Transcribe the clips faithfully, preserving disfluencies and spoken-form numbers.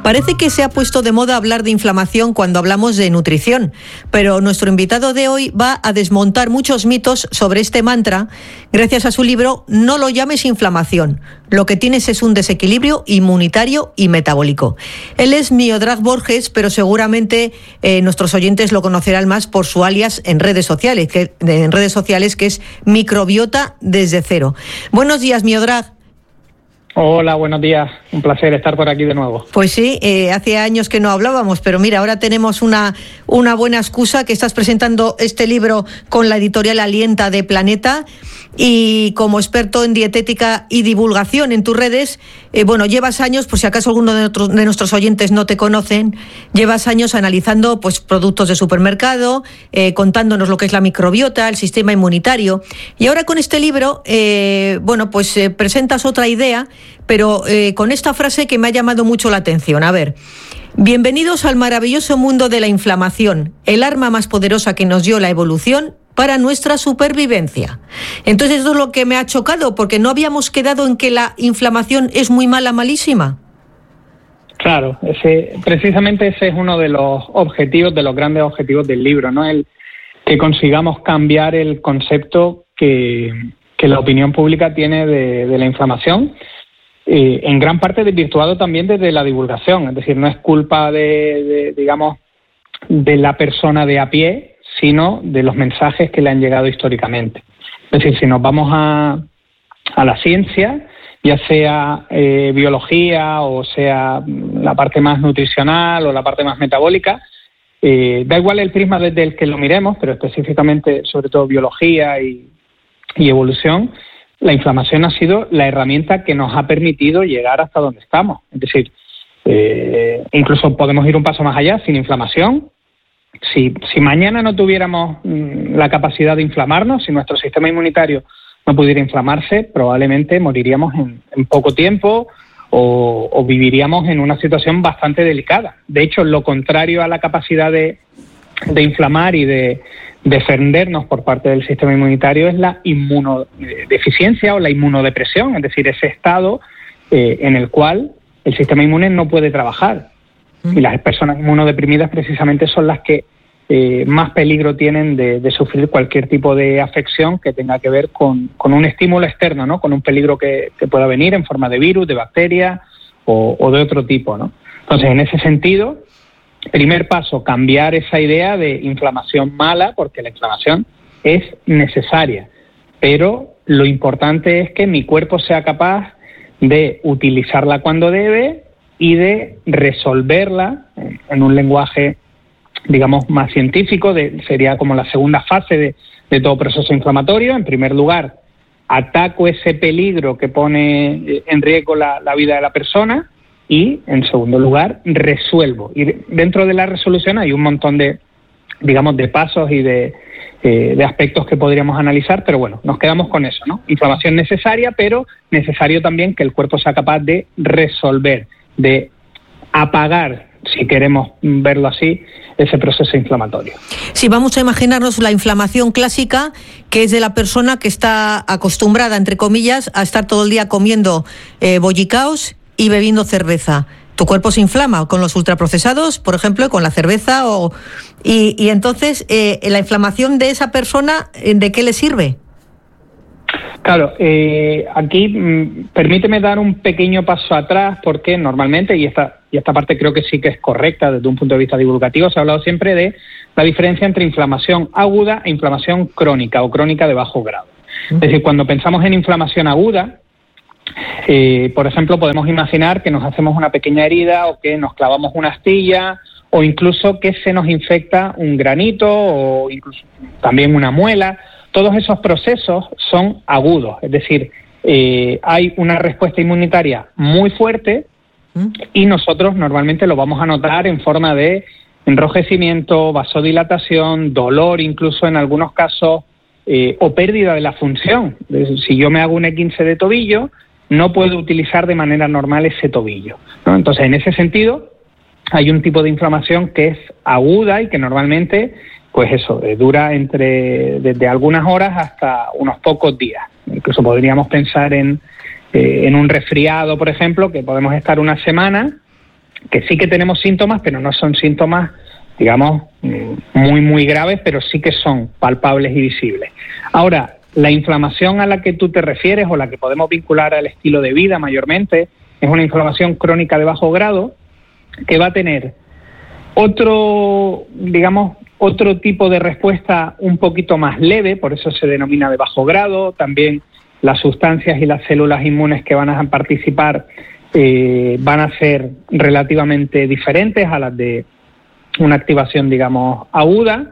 Parece que se ha puesto de moda hablar de inflamación cuando hablamos de nutrición, pero nuestro invitado de hoy va a desmontar muchos mitos sobre este mantra gracias a su libro No lo llames inflamación, lo que tienes es un desequilibrio inmunitario y metabólico. Él es Miodrag Borges, pero seguramente eh, nuestros oyentes lo conocerán más por su alias en redes sociales, que, en redes sociales, que es Microbiota desde cero. Buenos días, Miodrag. Hola, buenos días. Un placer estar por aquí de nuevo. Pues sí, eh, hace años que no hablábamos, pero mira, ahora tenemos una, una buena excusa, que estás presentando este libro con la editorial Alienta de Planeta, y como experto en dietética y divulgación en tus redes, eh, bueno, llevas años, por si acaso alguno de, otros, de nuestros oyentes no te conocen, llevas años analizando pues productos de supermercado, eh, contándonos lo que es la microbiota, el sistema inmunitario, y ahora con este libro, eh, bueno, pues eh, presentas otra idea, pero eh, con esta frase que me ha llamado mucho la atención. A ver, bienvenidos al maravilloso mundo de la inflamación, el arma más poderosa que nos dio la evolución para nuestra supervivencia. Entonces, esto es lo que me ha chocado, porque no habíamos quedado en que la inflamación es muy mala, malísima. Claro, ese, precisamente ese es uno de los objetivos, de los grandes objetivos del libro, ¿no? El que consigamos cambiar el concepto que, que la opinión pública tiene de, de la inflamación, eh, en gran parte desvirtuado también desde la divulgación. Es decir, no es culpa de, de digamos, de la persona de a pie, sino de los mensajes que le han llegado históricamente. Es decir, si nos vamos a, a la ciencia, ya sea eh, biología o sea la parte más nutricional o la parte más metabólica, eh, da igual el prisma desde el que lo miremos, pero específicamente, sobre todo biología y, y evolución, la inflamación ha sido la herramienta que nos ha permitido llegar hasta donde estamos. Es decir, eh, incluso podemos ir un paso más allá. Sin inflamación, Si, si mañana no tuviéramos mmm, la capacidad de inflamarnos, si nuestro sistema inmunitario no pudiera inflamarse, probablemente moriríamos en, en poco tiempo o, o viviríamos en una situación bastante delicada. De hecho, lo contrario a la capacidad de, de inflamar y de defendernos por parte del sistema inmunitario es la inmunodeficiencia o la inmunodepresión, es decir, ese estado eh, en el cual el sistema inmune no puede trabajar. Y las personas inmunodeprimidas precisamente son las que eh, más peligro tienen de, de sufrir cualquier tipo de afección que tenga que ver con, con un estímulo externo, ¿no? Con un peligro que, que pueda venir en forma de virus, de bacteria o, o de otro tipo, ¿no? Entonces, en ese sentido, primer paso, cambiar esa idea de inflamación mala, porque la inflamación es necesaria, pero lo importante es que mi cuerpo sea capaz de utilizarla cuando debe y de resolverla en un lenguaje, digamos, más científico. De, sería como la segunda fase de, de todo proceso inflamatorio. En primer lugar, ataco ese peligro que pone en riesgo la, la vida de la persona y, en segundo lugar, resuelvo. Y dentro de la resolución hay un montón de, digamos, de pasos y de, eh, de aspectos que podríamos analizar, pero bueno, nos quedamos con eso, ¿no? Inflamación necesaria, pero necesario también que el cuerpo sea capaz de resolver, de apagar, si queremos verlo así, ese proceso inflamatorio. Sí, vamos a imaginarnos la inflamación clásica, que es de la persona que está acostumbrada, entre comillas, a estar todo el día comiendo eh, bollicaos y bebiendo cerveza. Tu cuerpo se inflama con los ultraprocesados, por ejemplo, con la cerveza, o y, y entonces eh, la inflamación de esa persona, ¿de qué le sirve? Claro, eh, aquí mm, permíteme dar un pequeño paso atrás, porque normalmente, y esta, y esta parte creo que sí que es correcta desde un punto de vista divulgativo, se ha hablado siempre de la diferencia entre inflamación aguda e inflamación crónica o crónica de bajo grado. Es decir, cuando pensamos en inflamación aguda, eh, por ejemplo, podemos imaginar que nos hacemos una pequeña herida o que nos clavamos una astilla o incluso que se nos infecta un granito o incluso también una muela. Todos esos procesos son agudos, es decir, eh, hay una respuesta inmunitaria muy fuerte y nosotros normalmente lo vamos a notar en forma de enrojecimiento, vasodilatación, dolor, incluso en algunos casos, eh, o pérdida de la función. Si yo me hago un esguince de tobillo, no puedo utilizar de manera normal ese tobillo, ¿no? Entonces, en ese sentido, hay un tipo de inflamación que es aguda y que normalmente, pues eso, eh, dura entre desde algunas horas hasta unos pocos días. Incluso podríamos pensar en, eh, en un resfriado, por ejemplo, que podemos estar una semana que sí que tenemos síntomas, pero no son síntomas, digamos, muy, muy graves, pero sí que son palpables y visibles. Ahora, la inflamación a la que tú te refieres o la que podemos vincular al estilo de vida mayormente es una inflamación crónica de bajo grado que va a tener otro, digamos, otro tipo de respuesta un poquito más leve, por eso se denomina de bajo grado. También las sustancias y las células inmunes que van a participar eh, van a ser relativamente diferentes a las de una activación, digamos, aguda,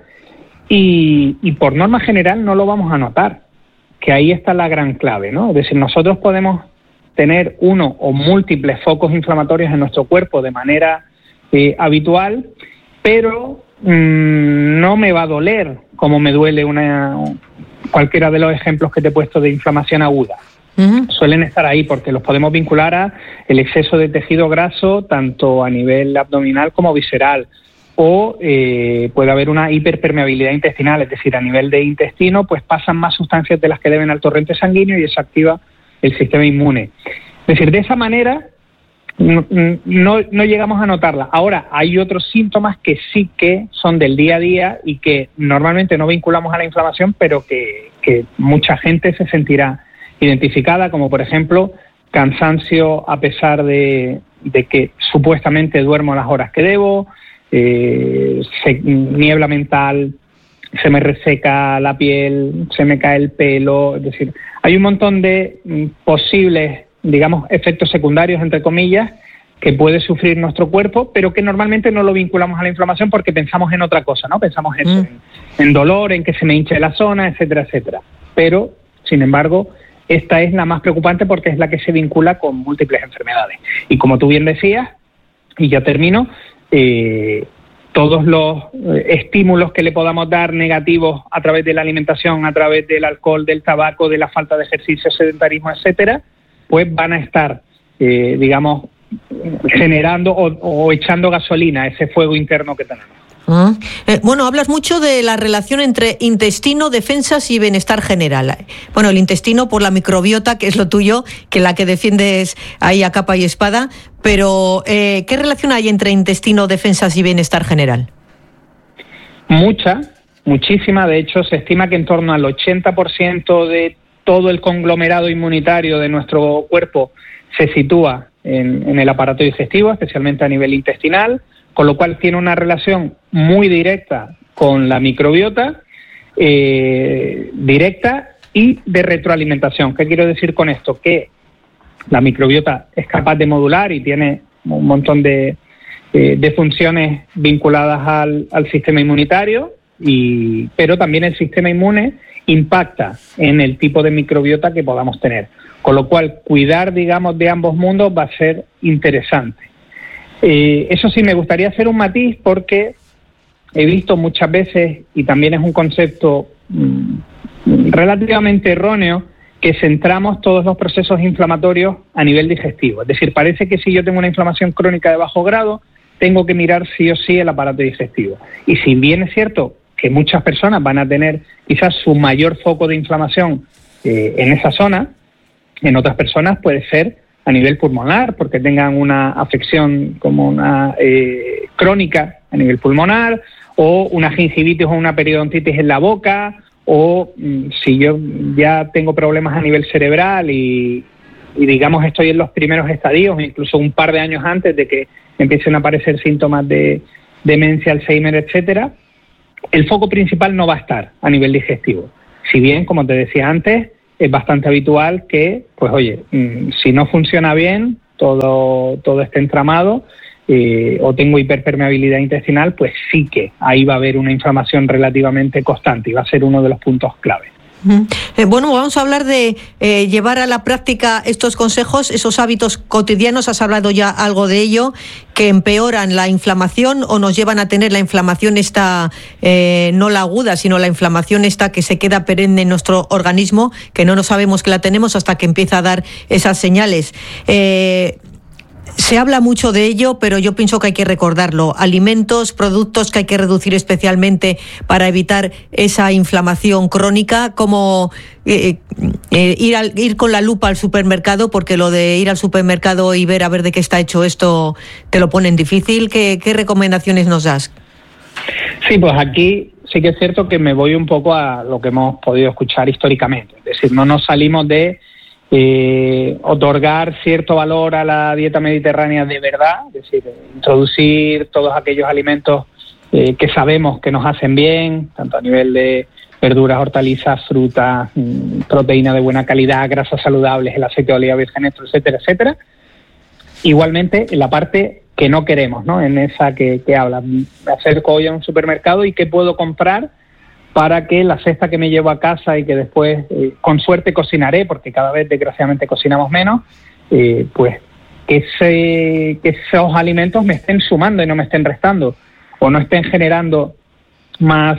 y, y por norma general no lo vamos a notar, que ahí está la gran clave, ¿no? Es decir, nosotros podemos tener uno o múltiples focos inflamatorios en nuestro cuerpo de manera eh, habitual, pero mmm, no me va a doler como me duele una cualquiera de los ejemplos que te he puesto de inflamación aguda. Uh-huh. Suelen estar ahí porque los podemos vincular a el exceso de tejido graso, tanto a nivel abdominal como visceral, o eh, puede haber una hiperpermeabilidad intestinal, es decir, a nivel de intestino pues pasan más sustancias de las que deben al torrente sanguíneo y eso activa el sistema inmune. Es decir, de esa manera no, no, no llegamos a notarla. Ahora, hay otros síntomas que sí que son del día a día y que normalmente no vinculamos a la inflamación, pero que, que mucha gente se sentirá identificada, como por ejemplo cansancio a pesar de, de que supuestamente duermo las horas que debo, eh, se, niebla mental, se me reseca la piel, se me cae el pelo. Es decir, hay un montón de mm, posibles, digamos, efectos secundarios, entre comillas, que puede sufrir nuestro cuerpo, pero que normalmente no lo vinculamos a la inflamación porque pensamos en otra cosa, ¿no? Pensamos en, mm. en, en dolor, en que se me hinche la zona, etcétera, etcétera. Pero, sin embargo, esta es la más preocupante porque es la que se vincula con múltiples enfermedades. Y como tú bien decías, y ya termino, eh, todos los estímulos que le podamos dar negativos a través de la alimentación, a través del alcohol, del tabaco, de la falta de ejercicio, sedentarismo, etcétera, pues van a estar, eh, digamos, generando o, o echando gasolina a ese fuego interno que tenemos. Ah, eh, bueno, hablas mucho de la relación entre intestino, defensas y bienestar general. Bueno, el intestino por la microbiota, que es lo tuyo, que la que defiendes ahí a capa y espada, pero eh, ¿qué relación hay entre intestino, defensas y bienestar general? Mucha, muchísima. De hecho, se estima que en torno al ochenta por ciento de todo el conglomerado inmunitario de nuestro cuerpo se sitúa en, en el aparato digestivo, especialmente a nivel intestinal, con lo cual tiene una relación muy directa con la microbiota, eh, directa y de retroalimentación. ¿Qué quiero decir con esto? Que la microbiota es capaz de modular y tiene un montón de, eh, de funciones vinculadas al, al sistema inmunitario, y, pero también el sistema inmune impacta en el tipo de microbiota que podamos tener. Con lo cual, cuidar, digamos, de ambos mundos va a ser interesante. Eh, eso sí, me gustaría hacer un matiz porque he visto muchas veces, y también es un concepto mmm, relativamente erróneo, que centramos todos los procesos inflamatorios a nivel digestivo. Es decir, parece que si yo tengo una inflamación crónica de bajo grado, tengo que mirar sí o sí el aparato digestivo. Y si bien es cierto que muchas personas van a tener quizás su mayor foco de inflamación eh, en esa zona, en otras personas puede ser a nivel pulmonar, porque tengan una afección como una eh, crónica a nivel pulmonar, o una gingivitis o una periodontitis en la boca, o mm, si yo ya tengo problemas a nivel cerebral y, y digamos estoy en los primeros estadios, incluso un par de años antes de que empiecen a aparecer síntomas de demencia, Alzheimer, etcétera, el foco principal no va a estar a nivel digestivo. Si bien, como te decía antes, es bastante habitual que, pues oye, mmm, si no funciona bien todo, todo este entramado, eh, o tengo hiperpermeabilidad intestinal, pues sí que ahí va a haber una inflamación relativamente constante y va a ser uno de los puntos clave. Eh, bueno, vamos a hablar de eh, llevar a la práctica estos consejos, esos hábitos cotidianos. Has hablado ya algo de ello, que empeoran la inflamación o nos llevan a tener la inflamación esta, eh, no la aguda, sino la inflamación esta que se queda perenne en nuestro organismo, que no nos sabemos que la tenemos hasta que empieza a dar esas señales. Eh, Se habla mucho de ello, pero yo pienso que hay que recordarlo. Alimentos, productos que hay que reducir especialmente para evitar esa inflamación crónica, como eh, Eh, ir, al, ir con la lupa al supermercado, porque lo de ir al supermercado y ver a ver de qué está hecho esto te lo ponen difícil. ¿Qué, qué recomendaciones nos das? Sí, pues aquí sí que es cierto que me voy un poco a lo que hemos podido escuchar históricamente. Es decir, no nos salimos de eh, otorgar cierto valor a la dieta mediterránea de verdad, es decir, introducir todos aquellos alimentos eh, que sabemos que nos hacen bien, tanto a nivel de verduras, hortalizas, frutas, proteína de buena calidad, grasas saludables, el aceite de oliva virgen extra, etcétera, etcétera. Igualmente, en la parte que no queremos, ¿no? En esa que, que habla, me acerco hoy a un supermercado y qué puedo comprar para que la cesta que me llevo a casa y que después, eh, con suerte, cocinaré, porque cada vez, desgraciadamente, cocinamos menos, eh, pues que, ese, que esos alimentos me estén sumando y no me estén restando, o no estén generando más,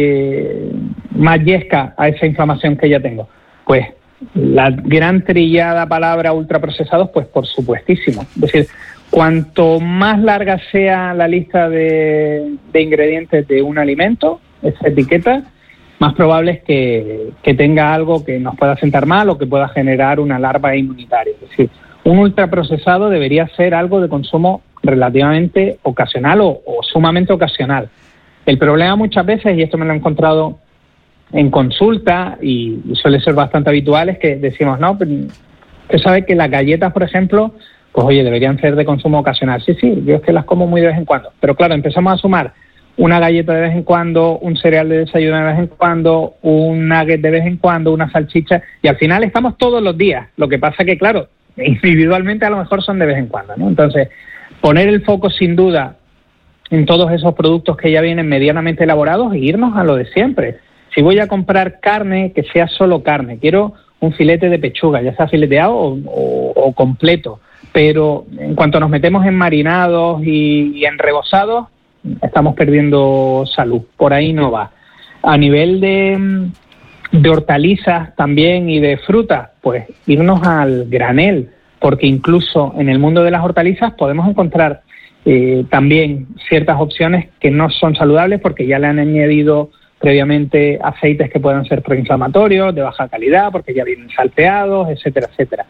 eh, más yesca a esa inflamación que ya tengo. Pues la gran trillada palabra ultraprocesados, pues por supuestísimo. Es decir, cuanto más larga sea la lista de, de ingredientes de un alimento, esa etiqueta, más probable es que, que tenga algo que nos pueda sentar mal o que pueda generar una alarma inmunitaria. Es decir, un ultraprocesado debería ser algo de consumo relativamente ocasional o, o sumamente ocasional. El problema muchas veces, y esto me lo he encontrado en consulta y, y suele ser bastante habitual, es que decimos, no, pero usted sabe que las galletas, por ejemplo, pues oye, deberían ser de consumo ocasional. Sí, sí, yo es que las como muy de vez en cuando. Pero claro, empezamos a sumar una galleta de vez en cuando, un cereal de desayuno de vez en cuando, un nugget de vez en cuando, una salchicha, y al final estamos todos los días. Lo que pasa que, claro, individualmente a lo mejor son de vez en cuando, ¿no? Entonces, poner el foco sin duda en todos esos productos que ya vienen medianamente elaborados e irnos a lo de siempre. Si voy a comprar carne, que sea solo carne. Quiero un filete de pechuga, ya sea fileteado o, o, o completo. Pero en cuanto nos metemos en marinados y, y en rebozados, estamos perdiendo salud. Por ahí no va. A nivel de, de hortalizas también y de frutas, pues irnos al granel, porque incluso en el mundo de las hortalizas podemos encontrar eh, también ciertas opciones que no son saludables porque ya le han añadido previamente aceites que puedan ser proinflamatorios, de baja calidad, porque ya vienen salteados, etcétera, etcétera.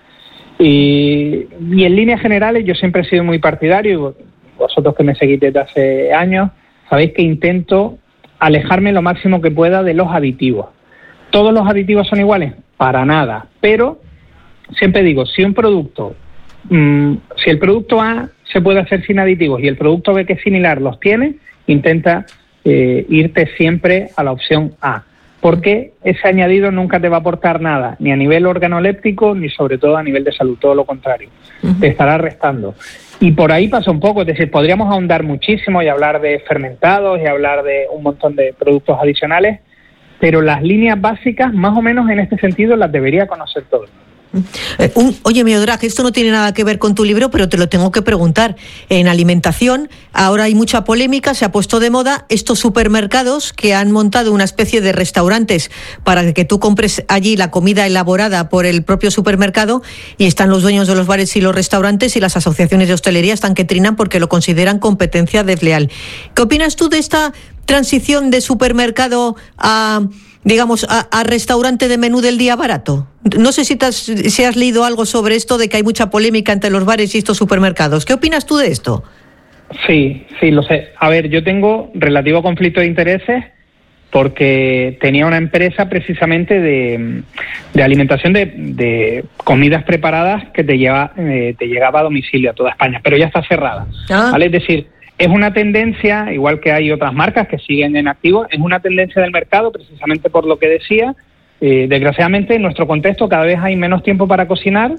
Y, y en líneas generales yo siempre he sido muy partidario, vosotros que me seguís desde hace años, sabéis que intento alejarme lo máximo que pueda de los aditivos. ¿Todos los aditivos son iguales? Para nada, pero siempre digo, si un producto, mmm, si el producto A se puede hacer sin aditivos y el producto B, que es similar, los tiene, intenta eh, irte siempre a la opción A, porque ese añadido nunca te va a aportar nada, ni a nivel organoléptico, ni sobre todo a nivel de salud, todo lo contrario, uh-huh. Te estará restando. Y por ahí pasa un poco, es decir, podríamos ahondar muchísimo y hablar de fermentados y hablar de un montón de productos adicionales, pero las líneas básicas, más o menos en este sentido, las debería conocer todo el mundo. Eh, un, oye, Miodrag, esto no tiene nada que ver con tu libro, pero te lo tengo que preguntar. En alimentación, ahora hay mucha polémica, se ha puesto de moda estos supermercados que han montado una especie de restaurantes para que tú compres allí la comida elaborada por el propio supermercado, y están los dueños de los bares y los restaurantes y las asociaciones de hostelería están que trinan porque lo consideran competencia desleal. ¿Qué opinas tú de esta transición de supermercado a, digamos, a, a restaurante de menú del día barato? No sé si, te has, si has leído algo sobre esto, de que hay mucha polémica entre los bares y estos supermercados. ¿Qué opinas tú de esto? Sí, sí, lo sé. A ver, yo tengo relativo conflicto de intereses porque tenía una empresa precisamente de, de alimentación de, de comidas preparadas que te, lleva, eh, te llegaba a domicilio a toda España, pero ya está cerrada. Ah. ¿Vale? Es decir, es una tendencia, igual que hay otras marcas que siguen en activo, es una tendencia del mercado precisamente por lo que decía. Eh, desgraciadamente en nuestro contexto cada vez hay menos tiempo para cocinar,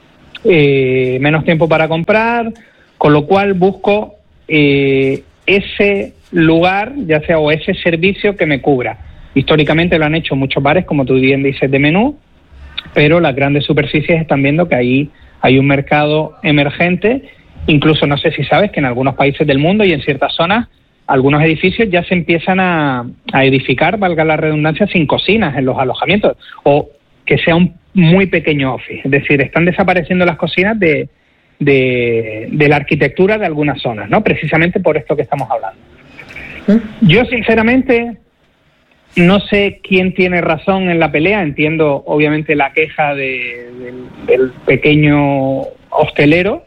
eh, menos tiempo para comprar, con lo cual busco eh, ese lugar, ya sea, o ese servicio que me cubra. Históricamente lo han hecho muchos bares, como tú bien dices, de menú, pero las grandes superficies están viendo que ahí hay un mercado emergente. Incluso no sé si sabes que en algunos países del mundo y en ciertas zonas algunos edificios ya se empiezan a, a edificar, valga la redundancia, sin cocinas en los alojamientos, o que sea un muy pequeño office. Es decir, están desapareciendo las cocinas de, de, de la arquitectura de algunas zonas, ¿no? Precisamente por esto que estamos hablando. Yo, sinceramente, no sé quién tiene razón en la pelea. Entiendo, obviamente, la queja de, del, del pequeño hostelero.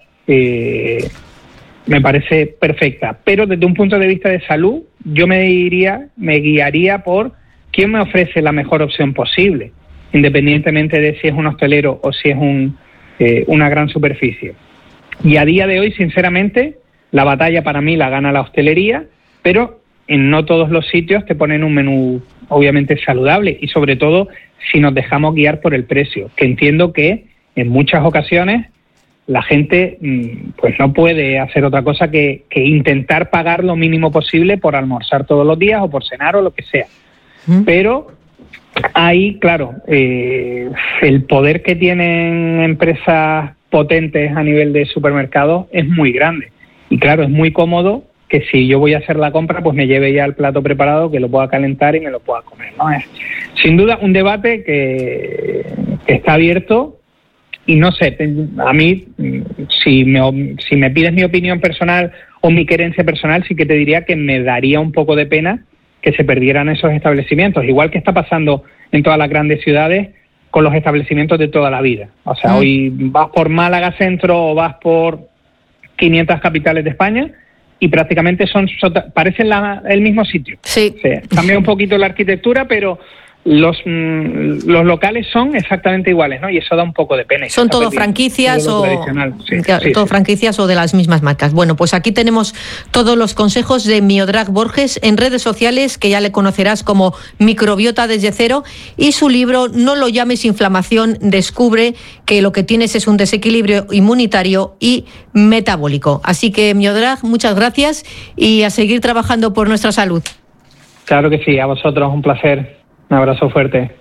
Eh, me parece perfecta. Pero desde un punto de vista de salud, yo me diría, me guiaría por quién me ofrece la mejor opción posible, independientemente de si es un hostelero o si es un, eh, una gran superficie. Y a día de hoy, sinceramente, la batalla para mí la gana la hostelería, pero en no todos los sitios te ponen un menú obviamente saludable, y sobre todo si nos dejamos guiar por el precio, que entiendo que en muchas ocasiones la gente pues no puede hacer otra cosa que, que intentar pagar lo mínimo posible por almorzar todos los días o por cenar o lo que sea. ¿Mm? Pero ahí, claro, eh, el poder que tienen empresas potentes a nivel de supermercados es muy grande. Y claro, es muy cómodo que si yo voy a hacer la compra, pues me lleve ya el plato preparado, que lo pueda calentar y me lo pueda comer, ¿no? Es sin duda un debate que, que está abierto. Y no sé, a mí, si me, si me pides mi opinión personal o mi querencia personal, sí que te diría que me daría un poco de pena que se perdieran esos establecimientos, igual que está pasando en todas las grandes ciudades con los establecimientos de toda la vida. O sea, mm. hoy vas por Málaga Centro o vas por quinientas capitales de España y prácticamente son parecen la, el mismo sitio. Sí. O sea, cambia un poquito la arquitectura, pero los mm, los locales son exactamente iguales, ¿no? Y eso da un poco de pena. Son todo franquicias o sí, sí, todo sí. franquicias o de las mismas marcas. Bueno, pues aquí tenemos todos los consejos de Miodrag Borges en redes sociales, que ya le conocerás como Microbiota desde cero, y su libro No lo llames inflamación, descubre que lo que tienes es un desequilibrio inmunitario y metabólico. Así que, Miodrag, muchas gracias y a seguir trabajando por nuestra salud. Claro que sí, a vosotros un placer. Un abrazo fuerte.